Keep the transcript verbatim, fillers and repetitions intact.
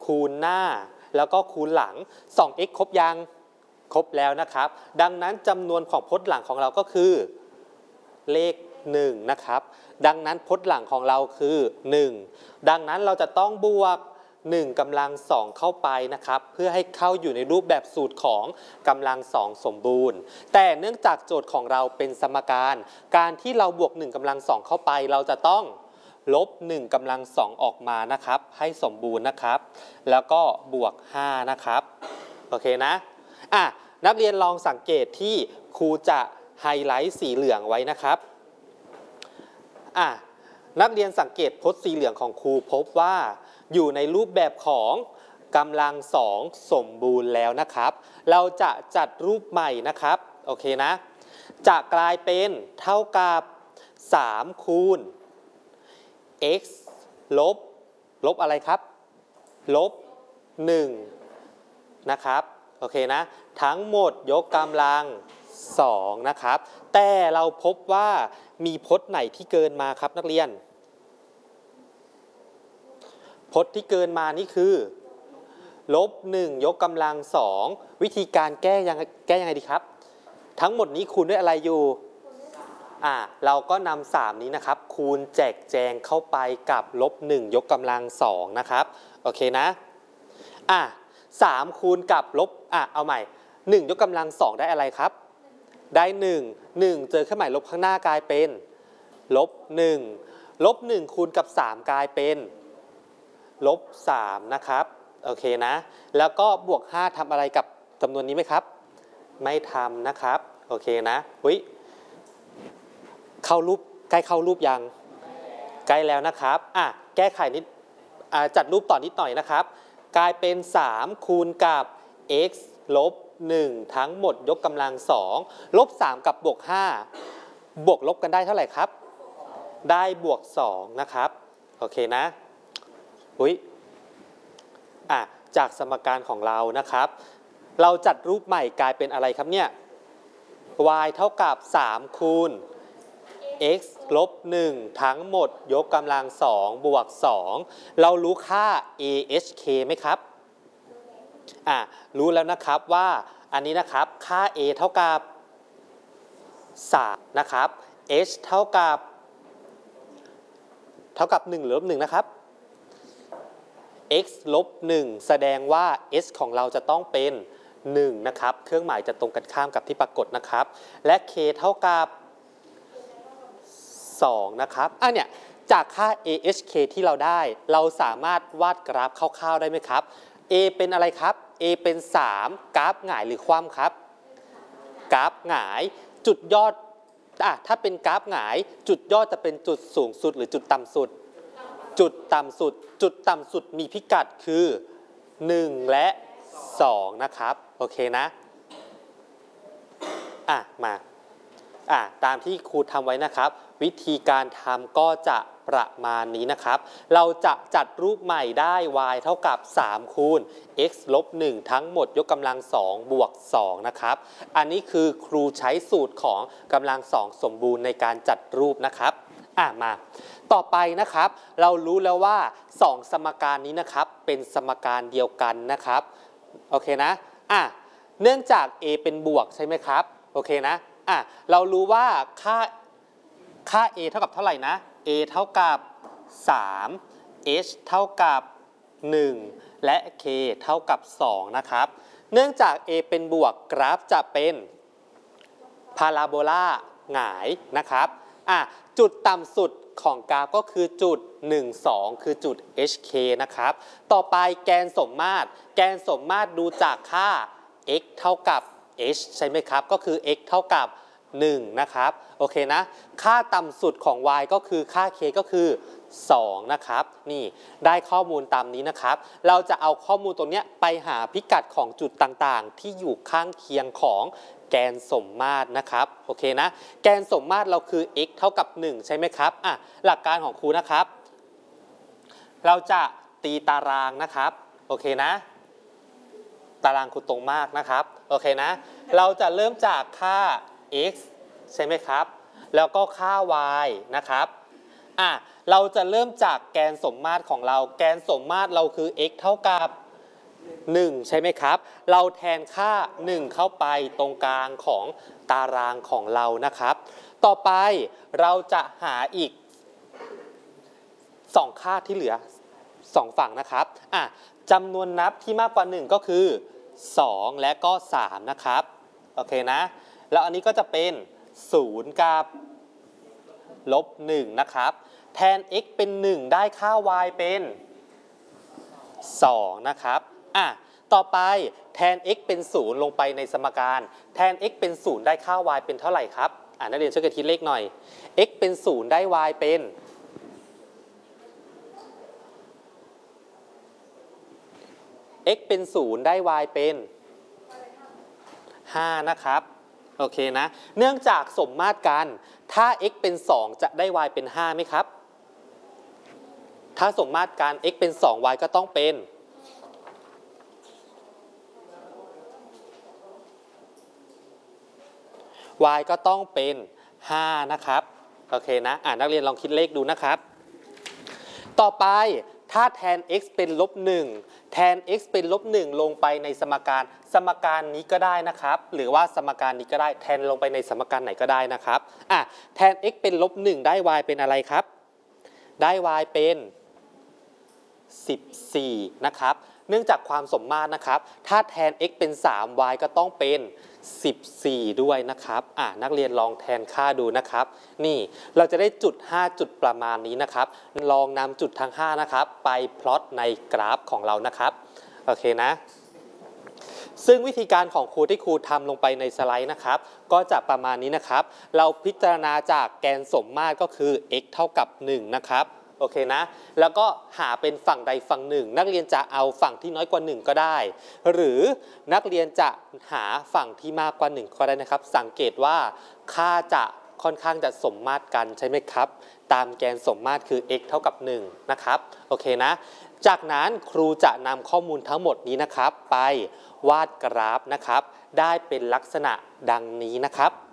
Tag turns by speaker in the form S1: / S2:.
S1: คูณหน้าแล้วก็คูณหลัง สอง เอ็กซ์ ครบยังครบแล้วนะครับดังนั้นจำนวนของพจน์หลังของเราก็คือเลขหนึ่งนะครับดังนั้นพจน์หลังของเราคือหนึ่งดังนั้นเราจะต้องบวกหนึ่งกำลังสองเข้าไปนะครับเพื่อให้เข้าอยู่ในรูปแบบสูตรของกำลังสองสมบูรณ์แต่เนื่องจากโจทย์ของเราเป็นสมการการที่เราบวกหนึ่งกำลังสองเข้าไปเราจะต้องลบหนึ่งกำลังสองออกมานะครับให้สมบูรณ์นะครับแล้วก็บวกห้านะครับโอเคนะอ่ะนักเรียนลองสังเกตที่ครูจะไฮไลท์สีเหลืองไว้นะครับอ่ะนักเรียนสังเกตพจน์สีเหลืองของครูพบว่าอยู่ในรูปแบบของกำลังสองสมบูรณ์แล้วนะครับเราจะจัดรูปใหม่นะครับโอเคนะจะกลายเป็นเท่ากับสามคูณ x ลบลบอะไรครับลบหนึ่งนะครับโอเคนะทั้งหมดยกกำลังสองนะครับแต่เราพบว่ามีพจน์ไหนที่เกินมาครับนักเรียนพจน์ที่เกินมานี่คือลบหนึ่งยกกำลังสองวิธีการแก้ยังแก้ยังไงดีครับทั้งหมดนี้คูณด้วยอะไรอยู่อ่าเราก็นำสามนี้นะครับคูณแจกแจงเข้าไปกับลบหนึ่งยกกำลังสองนะครับโอเคนะอ่าสามคูณกับลบอ่ะเอาใหม่หนึ่งยกกำลังสองได้อะไรครับได้หนึ่ง หนึ่งเจอเครื่องหมายลบข้างหน้ากลายเป็นลบหนึ่งลบหนึ่งคูณกับสามกลายเป็นลบสามนะครับโอเคนะแล้วก็บวกห้าทำอะไรกับจำนวนนี้ไหมครับไม่ทำนะครับโอเคนะอุ๊ยเข้ารูปใกล้เข้ารูปยังใกล้แล้วนะครับอ่ะแก้ไขนิดอ่าจัดรูปต่อนิดหน่อยนะครับกลายเป็นสามคูณกับ x ลบหนึ่งทั้งหมดยกกำลังสองลบสามกับบวกห้าบวกลบกันได้เท่าไหร่ครับได้บวกสองนะครับโอเคนะอุ๊ยอ่ะจากสมการของเรานะครับเราจัดรูปใหม่กลายเป็นอะไรครับเนี่ย y เท่ากับสามคูณ x ลบหนึ่งทั้งหมดยกกำลังสองบวกสองเรารู้ค่า a h k ไหมครับอ่ะรู้แล้วนะครับว่าอันนี้นะครับค่า a เท่ากับสามนะครับ h เท่ากับเท่ากับหนึ่งหรือลบหนึ่งนะครับ x ลบหนึ่งแสดงว่า h ของเราจะต้องเป็นหนึ่งนะครับเครื่องหมายจะตรงกันข้ามกับที่ปรากฏนะครับและ k เท่ากับสองนะครับอ่ะเนี่ยจากค่า a h k ที่เราได้เราสามารถวาดกราฟคร่าวๆได้ไหมครับ a เป็นอะไรครับ a เป็นสามกราฟหงายหรือคว่ำครับกราฟหงายจุดยอดอ่ะถ้าเป็นกราฟหงายจุดยอดจะเป็นจุดสูงสุดหรือจุดต่ำสุดจุดต่ำสุดจุดต่ำสุดมีพิกัดคือหนึ่งและสองนะครับโอเคนะอ่ะมาอ่ะตามที่ครูทำไว้นะครับวิธีการทำก็จะประมาณนี้นะครับเราจะจัดรูปใหม่ได้ y เท่ากับสามคูณ x ลบหนึ่งทั้งหมดยกกำลังสองบวกสองนะครับอันนี้คือครูใช้สูตรของกำลังสองสมบูรณ์ในการจัดรูปนะครับอ่ะมาต่อไปนะครับเรารู้แล้วว่าสองสมการนี้นะครับเป็นสมการเดียวกันนะครับโอเคนะอ่ะเนื่องจาก a เป็นบวกใช่ไหมครับโอเคนะอ่ะเรารู้ว่าค่าค่า a เท่ากับเท่าไหร่นะ a เท่ากับสาม h เท่ากับหนึ่งและ k เท่ากับสองนะครับเนื่องจาก a เป็นบวกกราฟจะเป็นพาราโบลาหงายนะครับอ่ะจุดต่ำสุดของกราฟก็คือจุดหนึ่ง สองคือจุด hk นะครับต่อไปแกนสมมาตรแกนสมมาตรดูจากค่า x เท่ากับ h ใช่ไหมครับก็คือ x เท่ากับหนึ่งนะครับโอเคนะค่าต่ำสุดของ y ก็คือค่า k ก็คือสองนะครับนี่ได้ข้อมูลตามนี้นะครับเราจะเอาข้อมูลตรงนี้ไปหาพิกัดของจุดต่างๆที่อยู่ข้างเคียงของแกนสมมาตรนะครับโอเคนะแกนสมมาตรเราคือ x เท่ากับหนึ่งใช่ไหมครับอ่ะหลักการของครูนะครับเราจะตีตารางนะครับโอเคนะตารางครูตรงมากนะครับโอเคนะเราจะเริ่มจากค่าx ใช่ไหมครับแล้วก็ค่า y นะครับอ่ะเราจะเริ่มจากแกนสมมาตรของเราแกนสมมาตรเราคือ x เท่ากับหนึ่งใช่ไหมครับเราแทนค่าหนึ่งเข้าไปตรงกลางของตารางของเรานะครับต่อไปเราจะหาอีกสองค่าที่เหลือสองฝั่งนะครับอ่ะจำนวนนับที่มากกว่าหนึ่งก็คือสองและก็สามนะครับโอเคนะแล้วอันนี้ก็จะเป็นศูนย์กับลบหนึ่งนะครับแทน x เป็นหนึ่งได้ค่า y เป็นสองนะครับอ่ะต่อไปแทน x เป็นศูนย์ลงไปในสมการแทน x เป็นศูนย์ได้ค่า y เป็นเท่าไหร่ครับอ่ะนักเรียนช่วยกันคิดเลขหน่อย x เป็นศูนย์ได้ y เป็น x เป็นศูนย์ได้ y เป็นห้านะครับโอเคนะเนื่องจากสมมาตรกันถ้า x เป็นสองจะได้ y เป็นห้าไหมครับถ้าสมมาตรกัน x เป็นสอง y ก็ต้องเป็น y ก็ต้องเป็นห้านะครับโอเคนะอ่านักเรียนลองคิดเลขดูนะครับต่อไปถ้าแทน x เป็นลบหนึ่งแทน x เป็นลบหนึ่งลงไปในสมการสมการนี้ก็ได้นะครับหรือว่าสมการนี้ก็ได้แทนลงไปในสมการไหนก็ได้นะครับอ่ะแทน x เป็นลบหนึ่งได้ y เป็นอะไรครับได้ y เป็นสิบสี่นะครับเนื่องจากความสมมาตรนะครับถ้าแทน x เป็นสาม y ก็ต้องเป็นสิบสี่ด้วยนะครับอ่ะนักเรียนลองแทนค่าดูนะครับนี่เราจะได้จุดห้าจุดประมาณนี้นะครับลองนำจุดทั้งห้านะครับไปพลอตในกราฟของเรานะครับโอเคนะซึ่งวิธีการของครูที่ครูทำลงไปในสไลด์นะครับก็จะประมาณนี้นะครับเราพิจารณาจากแกนสมมาตรก็คือ x เท่ากับหนึ่งนะครับโอเคนะแล้วก็หาเป็นฝั่งใดฝั่งหนึ่งนักเรียนจะเอาฝั่งที่น้อยกว่าหนึ่งก็ได้หรือนักเรียนจะหาฝั่งที่มากกว่าหนึ่งก็ได้นะครับสังเกตว่าค่าจะค่อนข้างจะสมมาตรกันใช่ไหมครับตามแกนสมมาตรคือ x เท่ากับหนึ่งนะครับโอเคนะจากนั้นครูจะนำข้อมูลทั้งหมดนี้นะครับไปวาดกราฟนะครับได้เป็นลักษณะดังนี้นะครับ